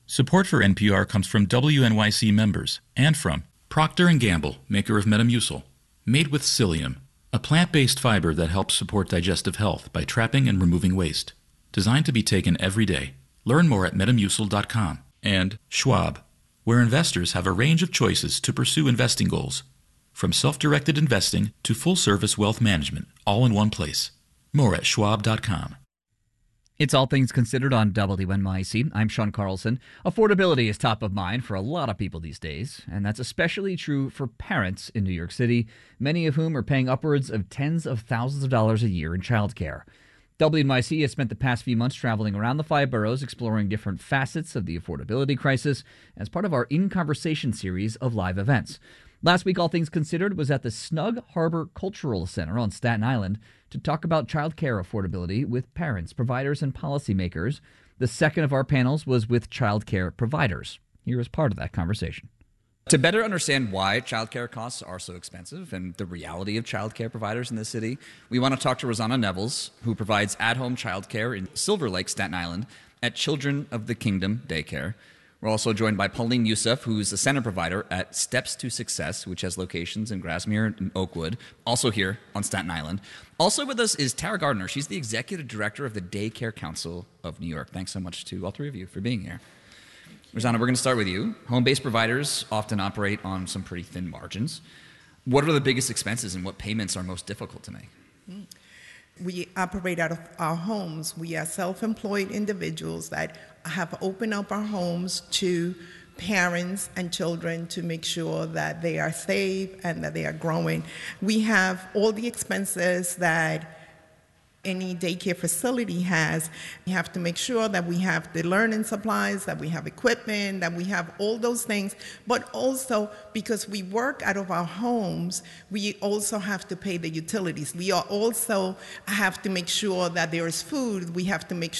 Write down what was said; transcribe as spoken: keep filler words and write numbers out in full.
Support for N P R comes from W N Y C members and from Procter and Gamble, maker of Metamucil, made with psyllium, a plant-based fiber that helps support digestive health by trapping and removing waste. Designed to be taken every day. Learn more at metamucil dot com. And Schwab, where investors have a range of choices to pursue investing goals. From self-directed investing to full-service wealth management, all in one place. More at schwab dot com. It's All Things Considered on W N Y C. I'm Sean Carlson. Affordability is top of mind for a lot of people these days, and that's especially true for parents in New York City, many of whom are paying upwards of tens of thousands of dollars a year in childcare. W N Y C has spent the past few months traveling around the five boroughs exploring different facets of the affordability crisis as part of our In Conversation series of live events. Last week, All Things Considered was at the Snug Harbor Cultural Center on Staten Island to talk about childcare affordability with parents, providers, and policymakers. The second of our panels was with childcare providers. Here is part of that conversation. To better understand why childcare costs are so expensive and the reality of childcare providers in the city, we want to talk to Rosanna Nevels, who provides at-home childcare in Silver Lake, Staten Island, at Children of the Kingdom Daycare. We're also joined by Pauline Youssef, who's the center provider at Steps to Success, which has locations in Grasmere and Oakwood, also here on Staten Island. Also with us is Tara Gardner. She's the executive director of the Daycare Council of New York. Thanks so much to all three of you for being here. Rosanna, we're going to start with you. Home-based providers often operate on some pretty thin margins. What are the biggest expenses and what payments are most difficult to make? We operate out of our homes. We are self-employed individuals that have opened up our homes to parents and children to make sure that they are safe and that they are growing. We have all the expenses that any daycare facility has. We have to make sure that we have the learning supplies, that we have equipment, that we have all those things. But also, because we work out of our homes, we also have to pay the utilities. We are also have to make sure that there is food. We have to make